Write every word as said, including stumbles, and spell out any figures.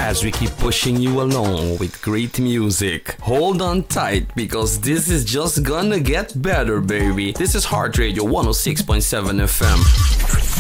as we keep pushing you along with great music. Hold on tight, because this is just gonna get better, baby. This is Heart Radio one oh six point seven F M.